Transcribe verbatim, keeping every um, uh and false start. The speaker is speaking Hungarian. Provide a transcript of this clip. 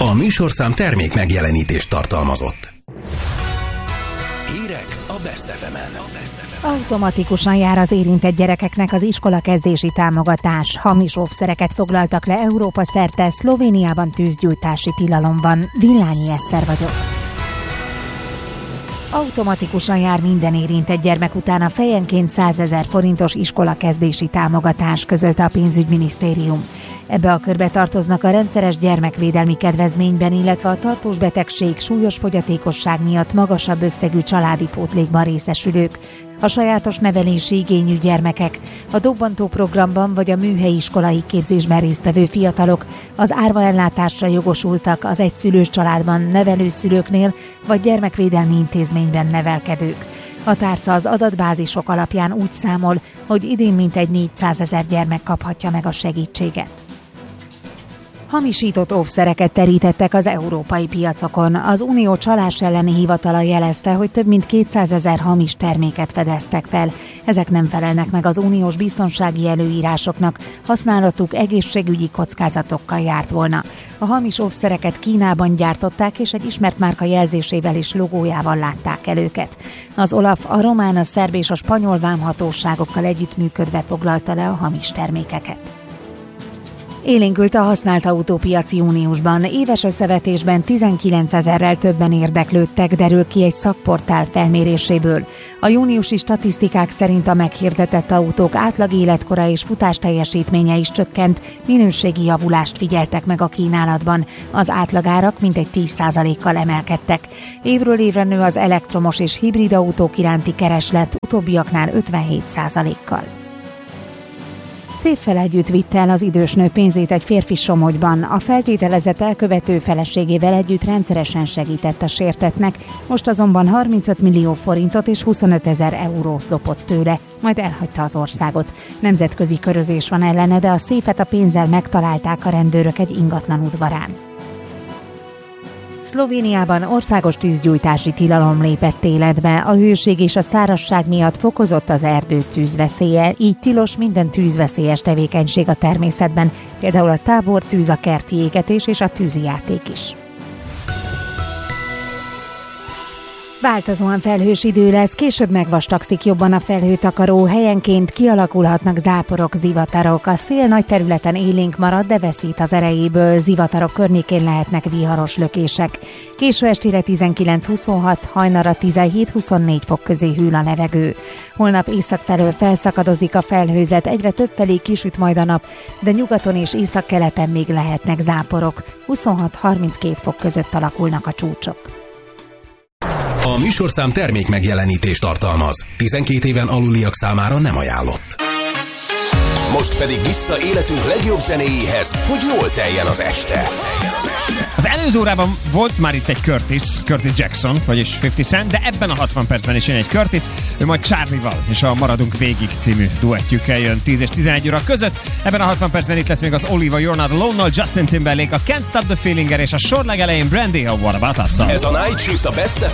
A műsorszám termék megjelenítést tartalmazott. Hírek a Best ef emen. Automatikusan jár az érintett gyerekeknek az iskolakezdési támogatás. Hamis óvszereket foglaltak le Európa szerte, Szlovéniában tűzgyújtási tilalom van. Villányi Eszter vagyok. Automatikusan jár minden érintett gyermek után a fejenként százezer forintos iskolakezdési támogatás, közölte a pénzügyminisztérium. Ebbe a körbe tartoznak a rendszeres gyermekvédelmi kedvezményben, illetve a tartós betegség, súlyos fogyatékosság miatt magasabb összegű családi pótlékban részesülők, a sajátos nevelési igényű gyermekek, a dobbantó programban vagy a műhelyi iskolai képzésben résztvevő fiatalok, az árvaellátásra jogosultak az egyszülős családban nevelőszülőknél vagy gyermekvédelmi intézményben nevelkedők. A tárca az adatbázisok alapján úgy számol, hogy idén mintegy négyszázezer gyermek kaphatja meg a segítséget. Hamisított óvszereket terítettek az európai piacokon. Az Unió csalás elleni hivatala jelezte, hogy több mint kétszázezer hamis terméket fedeztek fel. Ezek nem felelnek meg az uniós biztonsági előírásoknak, használatuk egészségügyi kockázatokkal járt volna. A hamis óvszereket Kínában gyártották, és egy ismert márka jelzésével és logójával látták el őket. Az OLAF a román, a szerb és a spanyol vámhatóságokkal együttműködve foglalta le a hamis termékeket. Élénkült a használt autópiac júniusban. Éves összevetésben tizenkilencezerrel többen érdeklődtek, derül ki egy szakportál felméréséből. A júniusi statisztikák szerint a meghirdetett autók átlag életkora és futásteljesítménye is csökkent, minőségi javulást figyeltek meg a kínálatban. Az átlagárak mintegy tíz százalékkal emelkedtek. Évről évre nő az elektromos és hibrid autók iránti kereslet, utóbbiaknál ötvenhét százalékkal. Széffel együtt vitte el az idős nő pénzét egy férfi Somogyban. A feltételezett elkövető feleségével együtt rendszeresen segített a sértettnek, most azonban harmincöt millió forintot és huszonöt ezer eurót lopott tőle, majd elhagyta az országot. Nemzetközi körözés van ellene, de a széfet a pénzzel megtalálták a rendőrök egy ingatlan udvarán. Szlovéniában országos tűzgyújtási tilalom lépett életbe. A hőség és a szárazság miatt fokozott az erdő tűzveszélye, így tilos minden tűzveszélyes tevékenység a természetben, például a tábortűz, a kerti égetés és a tűzijáték is. Változóan felhős idő lesz, később megvastagszik jobban a felhőtakaró, helyenként kialakulhatnak záporok, zivatarok. A szél nagy területen élénk marad, de veszít az erejéből, zivatarok környékén lehetnek viharos lökések. Késő estére tizenkilenc-huszonhat, hajnalra tizenhét-huszonnégy fok közé hűl a levegő. Holnap észak felől felszakadozik a felhőzet, egyre többfelé kisüt majd a nap, de nyugaton és északkeleten még lehetnek záporok. huszonhat-harminckét fok között alakulnak a csúcsok. A műsorszám termék megjelenítést tartalmaz. tizenkét éven aluliak számára nem ajánlott. Most pedig vissza életünk legjobb zenéjéhez, hogy jól teljen az este. Az előző órában volt már itt egy Curtis, Curtis Jackson, vagyis ötven Cent, de ebben a hatvan percben is jön egy Curtis, ő majd Charlie-val, és a Maradunk Végig című duettjükkel jön tíz és tizenegy óra között. Ebben a hatvan percben itt lesz még az Oliver You're Not Alone-nal, Justin Timberlake, a Can't Stop the Feeling-er és a sor legelején Brandy, a What About Us-szal. Ez a Night Shift a Best ef